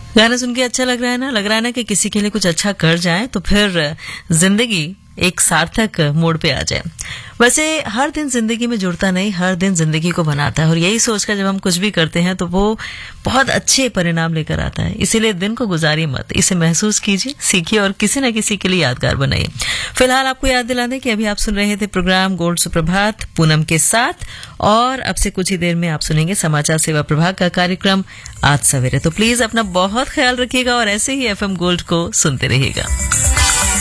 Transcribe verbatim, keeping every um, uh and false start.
गाना सुन के अच्छा लग रहा है ना, लग रहा है ना कि किसी के लिए कुछ अच्छा कर जाए तो फिर जिंदगी एक सार्थक मोड़ पे आ जाए। वैसे हर दिन जिंदगी में जुड़ता नहीं, हर दिन जिंदगी को बनाता है, और यही सोचकर जब हम कुछ भी करते हैं तो वो बहुत अच्छे परिणाम लेकर आता है। इसीलिए दिन को गुजारिए मत, इसे महसूस कीजिए, सीखिए और किसी न किसी के लिए यादगार बनाइए। फिलहाल आपको याद दिला दें कि अभी आप सुन रहे थे प्रोग्राम गोल्ड सुप्रभात पूनम के साथ, और अब से कुछ ही देर में आप सुनेंगे समाचार सेवा प्रभाग का कार्यक्रम आज सवेरे। तो प्लीज अपना बहुत ख्याल रखिएगा और ऐसे ही एफएम गोल्ड को सुनते रहिएगा।